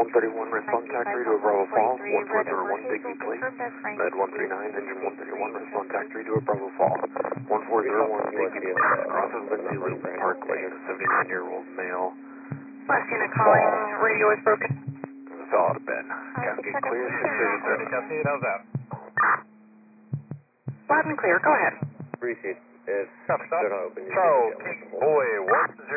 131, respond taxi to a Bravo Falls, 1401, Digby Place. Med 139, engine 131, respond taxi to a Bravo Falls, 1401, Digby Place. Crosses Lindsay Loop Parkway, a 79-year-old male. Last unit calling, radio is broken. Fell out of bed. Cascade clear, 637. Cascade, how's that? Loud and clear, go ahead. Appreciate it. If Stop. they're not open, you Charles, can get boy, what?